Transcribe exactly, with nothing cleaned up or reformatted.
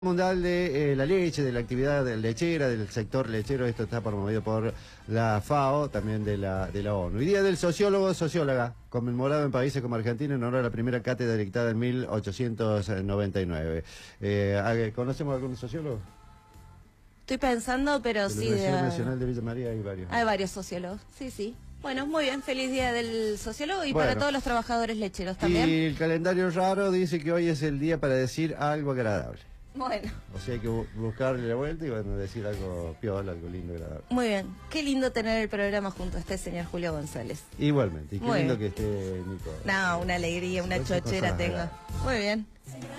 Mundial de eh, la leche, de la actividad lechera, del sector lechero. Esto está promovido por la FAO, también de la, de la ONU. Y Día del Sociólogo, Socióloga, conmemorado en países como Argentina en honor a la primera cátedra dictada en mil ochocientos noventa y nueve. Eh, ¿Conocemos algún sociólogo? Estoy pensando, pero de la sí... Universidad de... Nacional de Villa María hay varios. Hay varios sociólogos, sí, sí. Bueno, muy bien, feliz Día del Sociólogo y bueno, para todos los trabajadores lecheros también. Y el calendario raro dice que hoy es el día para decir algo agradable. Bueno. O sea, hay que bu buscarle la vuelta y bueno, decir algo piola, algo lindo, agradable. Muy bien. Qué lindo tener el programa junto a este señor Julio González. Igualmente. Y qué Muy lindo bien. que esté Nico. No, una alegría, una chochera tengo. Muy bien.